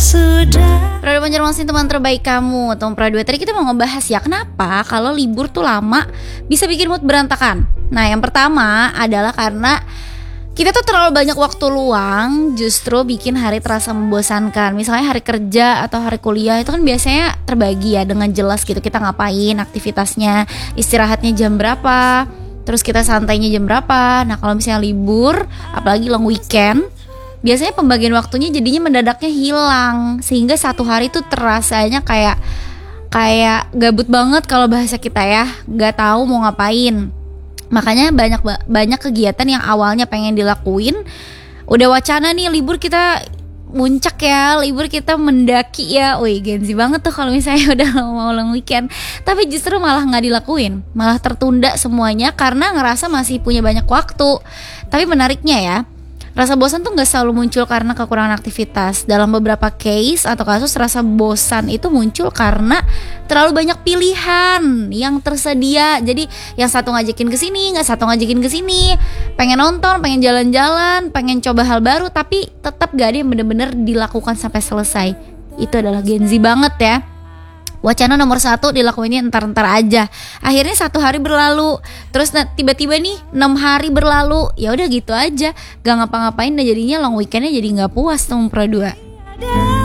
sudah. Produk Banjarmasin teman terbaik kamu, teman Pradua. Tadi kita mau ngebahas ya, kenapa kalau libur tuh lama bisa bikin mood berantakan. Nah, yang pertama adalah karena kita tuh terlalu banyak waktu luang, justru bikin hari terasa membosankan. Misalnya hari kerja atau hari kuliah itu kan biasanya terbagi ya dengan jelas gitu, kita ngapain, aktivitasnya, istirahatnya jam berapa, terus kita santainya jam berapa. Nah, kalau misalnya libur, apalagi long weekend, biasanya pembagian waktunya jadinya mendadaknya hilang, sehingga satu hari tuh terasanya kayak gabut banget kalau bahasa kita ya, nggak tahu mau ngapain. Makanya banyak kegiatan yang awalnya pengen dilakuin, udah wacana nih libur kita muncak ya, libur kita mendaki ya. Wih, Gen Z banget tuh kalau misalnya udah mau long weekend, tapi justru malah nggak dilakuin, malah tertunda semuanya karena ngerasa masih punya banyak waktu. Tapi menariknya ya, rasa bosan tuh gak selalu muncul karena kekurangan aktivitas. Dalam beberapa case atau kasus, rasa bosan itu muncul karena terlalu banyak pilihan yang tersedia. Jadi yang satu ngajakin ke sini, nggak satu ngajakin ke sini. Pengen nonton, pengen jalan-jalan, pengen coba hal baru, tapi tetap gak ada yang benar-benar dilakukan sampai selesai. Itu adalah Gen Z banget ya. Wacana nomor 1 dilakuinnya entar-entar aja. Akhirnya 1 hari berlalu, terus tiba-tiba nih 6 hari berlalu. Ya udah gitu aja, gak ngapa-ngapain dan jadinya long weekendnya jadi gak puas tuh Pro 2.